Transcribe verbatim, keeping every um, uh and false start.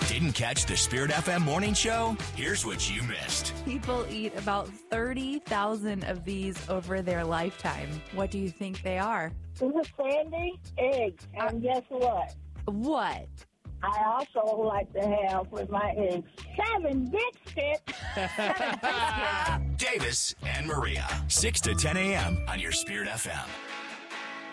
Didn't catch the Spirit F M morning show? Here's what you missed. People eat about thirty thousand of these over their lifetime. What do you think they are? Is it Sandy? Eggs. And uh, guess what? What? I also like to have with my eggs seven biscuits. Davis and Maria, six to ten a.m. on your Spirit F M.